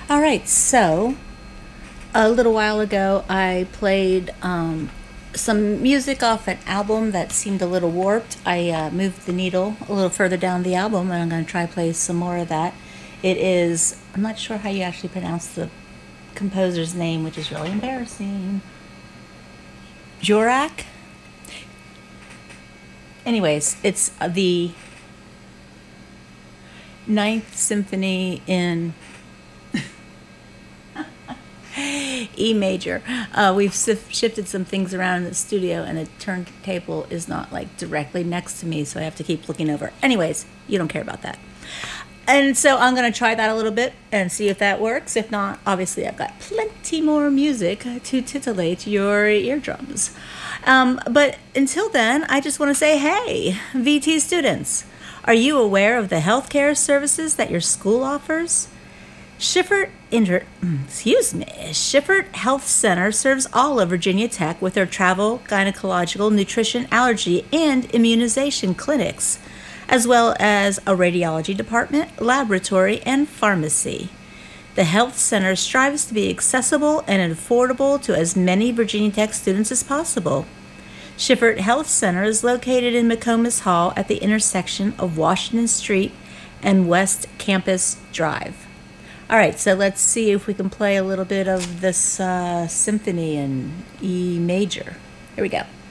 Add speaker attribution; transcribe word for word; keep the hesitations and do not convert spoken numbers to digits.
Speaker 1: All right, so a little while ago I played um, some music off an album that seemed a little warped. I uh, moved the needle a little further down the album and I'm going to try to play some more of that. It is, I'm not sure how you actually pronounce the composer's name, which is really embarrassing. Jorak? Anyways, it's uh, the Ninth Symphony in E major. Uh, we've sif- shifted some things around in the studio, and the turntable is not like directly next to me, so I have to keep looking over. Anyways, you don't care about that. And so I'm going to try that a little bit and see if that works. If not, obviously, I've got plenty more music to titillate your eardrums. Um, but until then, I just want to say hey, V T students, are you aware of the healthcare services that your school offers? Schiffer Inter- excuse me, Schiffer Health Center serves all of Virginia Tech with their travel, gynecological, nutrition, allergy, and immunization clinics, as well as a radiology department, laboratory, and pharmacy. The Health Center strives to be accessible and affordable to as many Virginia Tech students as possible. Schiffer Health Center is located in McComas Hall at the intersection of Washington Street and West Campus Drive. All right, so let's see if we can play a little bit of this uh, symphony in E major. Here we go.